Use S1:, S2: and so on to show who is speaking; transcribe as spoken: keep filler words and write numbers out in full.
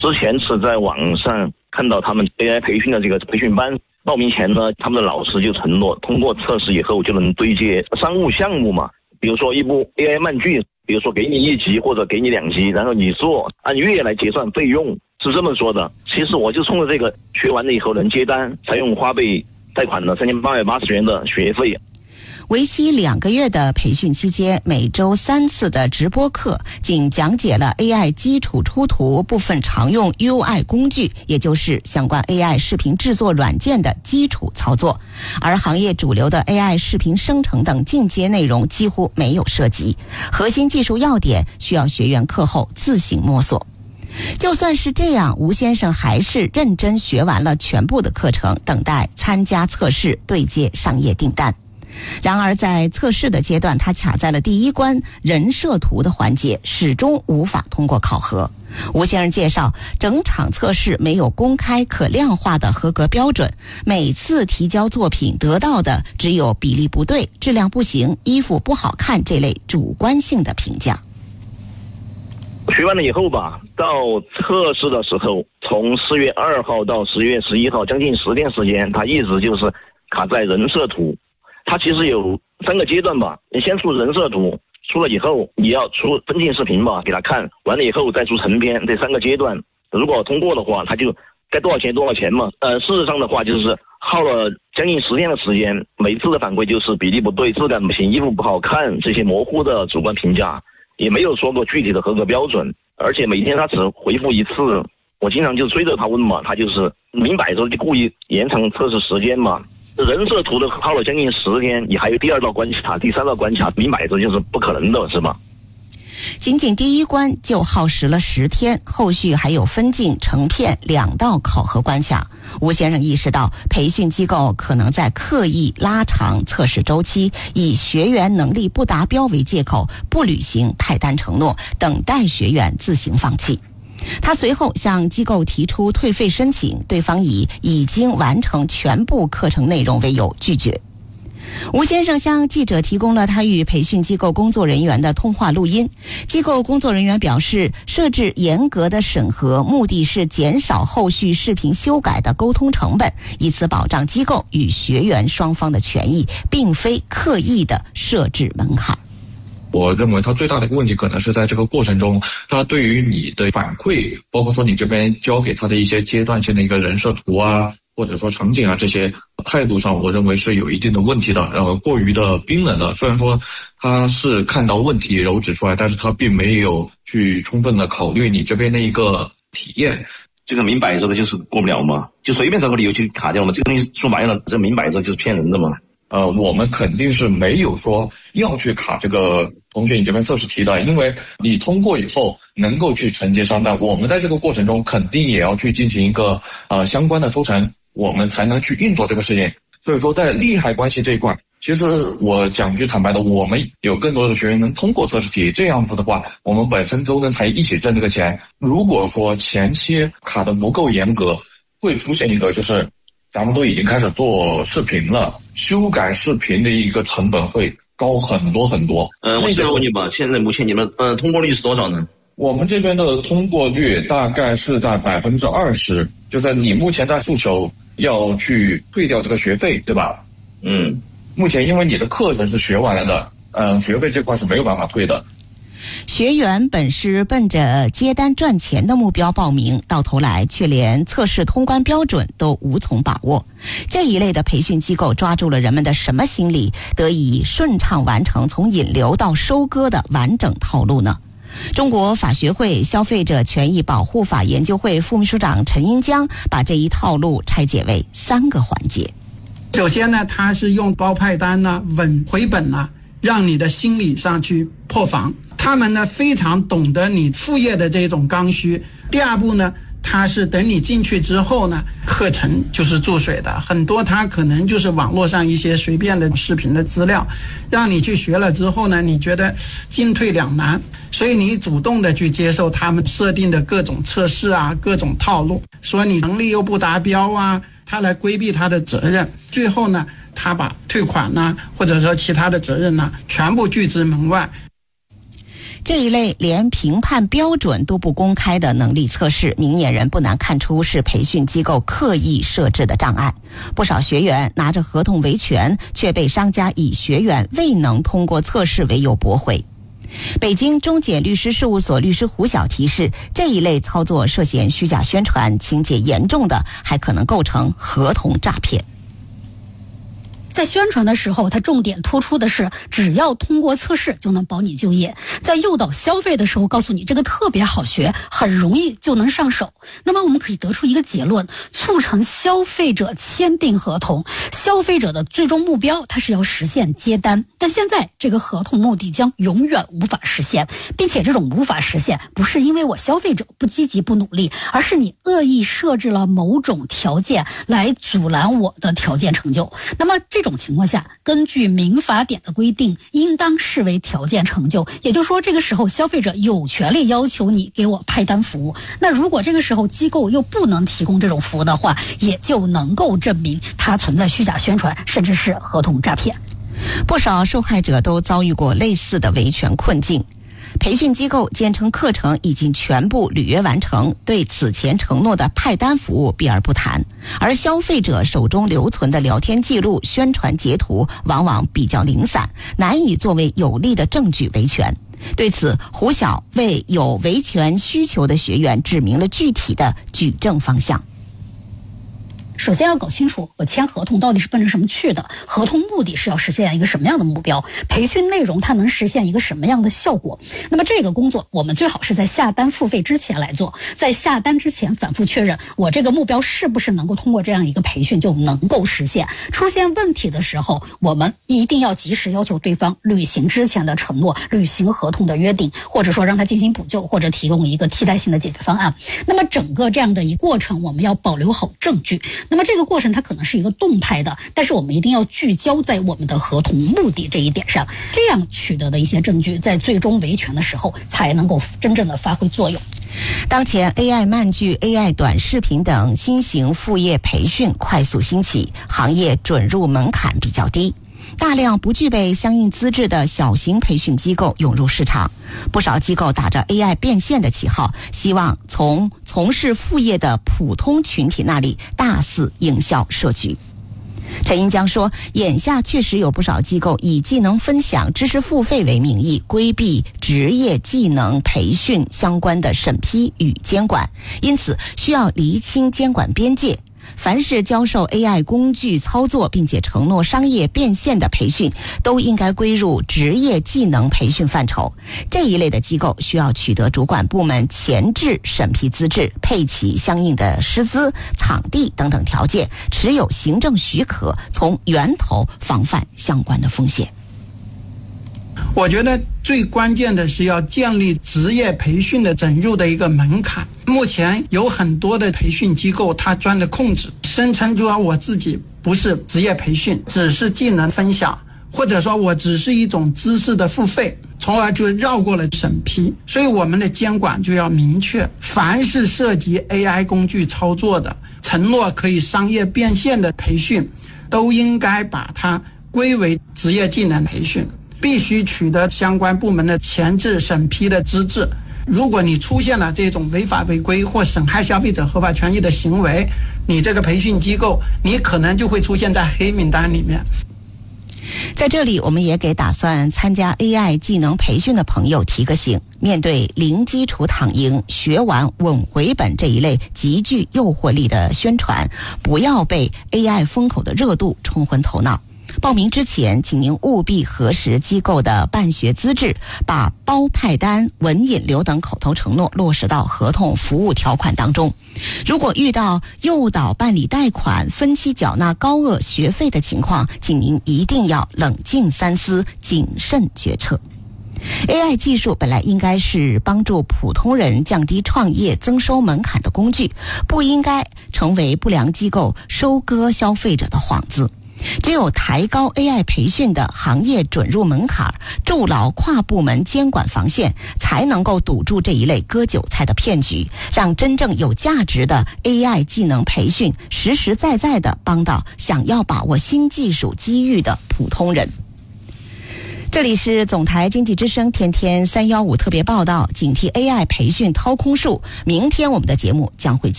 S1: 之前是在网上看到他们 A I 培训的这个培训班，报名前呢，他们的老师就承诺通过测试以后就能对接商务项目嘛，比如说一部 A I 漫剧，比如说给你一集或者给你两集，然后你做按月来结算费用，是这么说的。其实我就冲着这个学完了以后能接单，才用花呗贷款了三千八百八十元的学费。
S2: 为期两个月的培训期间，每周三次的直播课，仅讲解了 A I 基础出图部分常用 U I 工具，也就是相关 A I 视频制作软件的基础操作，而行业主流的 A I 视频生成等进阶内容几乎没有涉及，核心技术要点需要学员课后自行摸索。就算是这样，吴先生还是认真学完了全部的课程，等待参加测试对接商业订单。然而在测试的阶段，他卡在了第一关人设图的环节，始终无法通过考核。吴先生介绍，整场测试没有公开可量化的合格标准，每次提交作品得到的只有比例不对、质量不行、衣服不好看这类主观性的评价。
S1: 学完了以后吧，到测试的时候，从四月二号到十月十一号，将近十天时间，他一直就是卡在人设图。它其实有三个阶段吧，你先出人设图，出了以后你要出分镜视频吧给他看，完了以后再出成片，这三个阶段如果通过的话，他就该多少钱多少钱嘛。呃，事实上的话就是耗了将近十天的时间，每次的反馈就是比例不对、质感不行、衣服不好看这些模糊的主观评价，也没有说过具体的合格标准，而且每天他只回复一次，我经常就追着他问嘛，他就是明摆着就故意延长测试时间嘛。人设图的耗了将近十天，你还有第二道关卡、第三道关卡，明摆着就是不可能的，是吧？
S2: 仅仅第一关就耗时了十天，后续还有分镜、成片两道考核关卡。吴先生意识到，培训机构可能在刻意拉长测试周期，以学员能力不达标为借口，不履行派单承诺，等待学员自行放弃。他随后向机构提出退费申请，对方以已经完成全部课程内容为由拒绝。吴先生向记者提供了他与培训机构工作人员的通话录音。机构工作人员表示，设置严格的审核，目的是减少后续视频修改的沟通成本，以此保障机构与学员双方的权益，并非刻意的设置门槛。
S3: 我认为他最大的一个问题可能是在这个过程中，他对于你的反馈，包括说你这边交给他的一些阶段性的一个人设图啊，或者说场景啊，这些态度上，我认为是有一定的问题的，然后过于的冰冷了。虽然说他是看到问题揉指出来，但是他并没有去充分的考虑你这边的一个体验。
S1: 这个明摆着的就是过不了嘛，就随便找个理由去卡掉嘛。这个东西说白了，这明摆着就是骗人的嘛。
S3: 呃，我们肯定是没有说要去卡这个同学你这边测试题的，因为你通过以后能够去承接商单，我们在这个过程中肯定也要去进行一个呃相关的抽成，我们才能去运作这个事情。所以说在利害关系这一块，其实我讲句坦白的，我们有更多的学员能通过测试题，这样子的话我们本身都能才一起挣这个钱。如果说前期卡的不够严格，会出现一个就是咱们都已经开始做视频了，修改视频的一个成本会高很多很多。
S1: 呃，我再问你吧，现在目前你们呃通过率是多少呢？
S3: 我们这边的通过率大概是在百分之二十，就是你目前在诉求要去退掉这个学费，对吧？
S1: 嗯，
S3: 目前因为你的课程是学完了的，嗯、呃，学费这块是没有办法退的。
S2: 学员本是奔着接单赚钱的目标报名，到头来却连测试通关标准都无从把握。这一类的培训机构抓住了人们的什么心理，得以顺畅完成从引流到收割的完整套路呢？中国法学会消费者权益保护法研究会副秘书长陈英江把这一套路拆解为三个环节。
S4: 首先呢，他是用高派单呢、稳回本呢，让你的心理上去破防。他们呢非常懂得你副业的这种刚需。第二步呢，他是等你进去之后呢，课程就是注水的，很多他可能就是网络上一些随便的视频的资料，让你去学了之后呢，你觉得进退两难，所以你主动的去接受他们设定的各种测试啊，各种套路，说你能力又不达标啊，他来规避他的责任，最后呢，他把退款呢，或者说其他的责任呢，全部拒之门外。
S2: 这一类连评判标准都不公开的能力测试，明眼人不难看出是培训机构刻意设置的障碍。不少学员拿着合同维权，却被商家以学员未能通过测试为由驳回。北京中检律师事务所律师胡晓提示，这一类操作涉嫌虚假宣传，情节严重的还可能构成合同诈骗。
S5: 在宣传的时候，它重点突出的是只要通过测试就能保你就业，在诱导消费的时候告诉你这个特别好学，很容易就能上手。那么我们可以得出一个结论，促成消费者签订合同，消费者的最终目标它是要实现接单，但现在这个合同目的将永远无法实现，并且这种无法实现不是因为我消费者不积极不努力，而是你恶意设置了某种条件来阻拦我的条件成就。那么这种情况下，根据民法典的规定，应当视为条件成就，也就是说这个时候消费者有权利要求你给我派单服务。那如果这个时候机构又不能提供这种服务的话，也就能够证明它存在虚假宣传，甚至是合同诈骗。
S2: 不少受害者都遭遇过类似的维权困境。培训机构坚称课程已经全部履约完成，对此前承诺的派单服务避而不谈，而消费者手中留存的聊天记录、宣传截图往往比较零散，难以作为有力的证据维权。对此，胡晓为有维权需求的学员指明了具体的举证方向。
S5: 首先要搞清楚我签合同到底是奔着什么去的，合同目的是要实现一个什么样的目标，培训内容它能实现一个什么样的效果。那么这个工作我们最好是在下单付费之前来做，在下单之前反复确认我这个目标是不是能够通过这样一个培训就能够实现。出现问题的时候，我们一定要及时要求对方履行之前的承诺，履行合同的约定，或者说让他进行补救，或者提供一个替代性的解决方案。那么整个这样的一过程我们要保留好证据，那么这个过程它可能是一个动态的，但是我们一定要聚焦在我们的合同目的这一点上，这样取得的一些证据在最终维权的时候才能够真正的发挥作用。
S2: 当前 A I 漫剧、A I 短视频等新型副业培训快速兴起，行业准入门槛比较低，大量不具备相应资质的小型培训机构涌入市场。不少机构打着 A I 变现的旗号，希望从从事副业的普通群体那里大肆营销设局。陈银江说，眼下确实有不少机构以技能分享、知识付费为名义，规避职业技能培训相关的审批与监管，因此需要厘清监管边界。凡是教授 A I 工具操作并且承诺商业变现的培训，都应该归入职业技能培训范畴。这一类的机构需要取得主管部门前置审批资质，配齐相应的师资、场地等等条件，持有行政许可，从源头防范相关的风险。
S4: 我觉得最关键的是要建立职业培训的整入的一个门槛。目前有很多的培训机构，它钻着空子，声称说我自己不是职业培训，只是技能分享，或者说我只是一种知识的付费，从而就绕过了审批。所以我们的监管就要明确，凡是涉及 A I 工具操作的，承诺可以商业变现的培训，都应该把它归为职业技能培训，必须取得相关部门的前置审批的资质。如果你出现了这种违法违规或损害消费者合法权益的行为，你这个培训机构你可能就会出现在黑名单里面。
S2: 在这里，我们也给打算参加 A I 技能培训的朋友提个醒，面对零基础躺赢、学完稳回本这一类极具诱惑力的宣传，不要被 A I 风口的热度冲昏头脑。报名之前，请您务必核实机构的办学资质，把包派单、稳引流等口头承诺落实到合同服务条款当中。如果遇到诱导办理贷款、分期缴纳高额学费的情况，请您一定要冷静三思，谨慎决策。A I 技术本来应该是帮助普通人降低创业增收门槛的工具，不应该成为不良机构收割消费者的幌子。只有抬高 A I 培训的行业准入门槛，筑牢跨部门监管防线，才能够堵住这一类割韭菜的骗局，让真正有价值的 A I 技能培训实实在在地帮到想要把握新技术机遇的普通人。 这里是总台经济之声天天三一五特别报道，警惕 A I 培训掏空术。明天我们的节目将会继续。